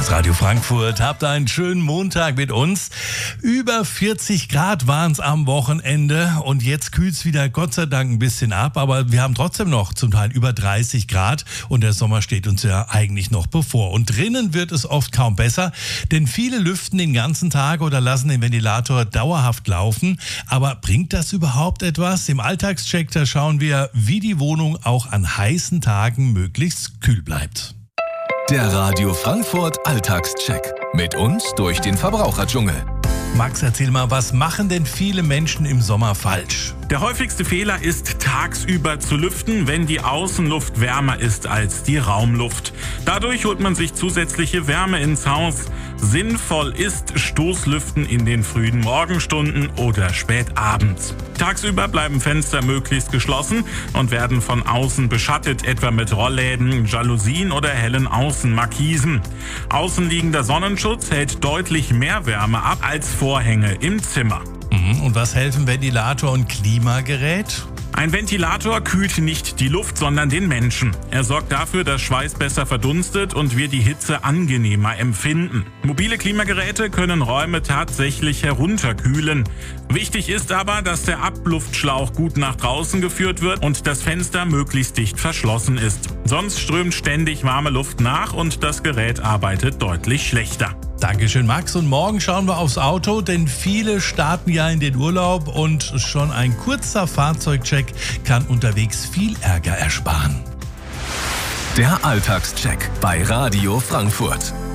aus Radio Frankfurt. Habt einen schönen Montag mit uns. Über 40 Grad waren es am Wochenende und jetzt kühlt es wieder Gott sei Dank ein bisschen ab, aber wir haben trotzdem noch zum Teil über 30 Grad und der Sommer steht uns ja eigentlich noch bevor. Und drinnen wird es oft kaum besser, denn viele lüften den ganzen Tag oder lassen den Ventilator dauerhaft laufen. Aber bringt das überhaupt etwas? Im Alltagscheck, da schauen wir, wie die Wohnung auch an heißen Tagen möglichst kühl bleibt. Der Radio Frankfurt Alltagscheck. Mit uns durch den Verbraucherdschungel. Max, erzähl mal, was machen denn viele Menschen im Sommer falsch? Der häufigste Fehler ist, tagsüber zu lüften, wenn die Außenluft wärmer ist als die Raumluft. Dadurch holt man sich zusätzliche Wärme ins Haus. Sinnvoll ist Stoßlüften in den frühen Morgenstunden oder spät abends. Tagsüber bleiben Fenster möglichst geschlossen und werden von außen beschattet, etwa mit Rollläden, Jalousien oder hellen Außenmarkisen. Außenliegender Sonnenschutz hält deutlich mehr Wärme ab als Vorhänge im Zimmer. Und was helfen Ventilator und Klimagerät? Ein Ventilator kühlt nicht die Luft, sondern den Menschen. Er sorgt dafür, dass Schweiß besser verdunstet und wir die Hitze angenehmer empfinden. Mobile Klimageräte können Räume tatsächlich herunterkühlen. Wichtig ist aber, dass der Abluftschlauch gut nach draußen geführt wird und das Fenster möglichst dicht verschlossen ist. Sonst strömt ständig warme Luft nach und das Gerät arbeitet deutlich schlechter. Dankeschön, Max. Und morgen schauen wir aufs Auto, denn viele starten ja in den Urlaub und schon ein kurzer Fahrzeugcheck kann unterwegs viel Ärger ersparen. Der Alltagscheck bei Radio Frankfurt.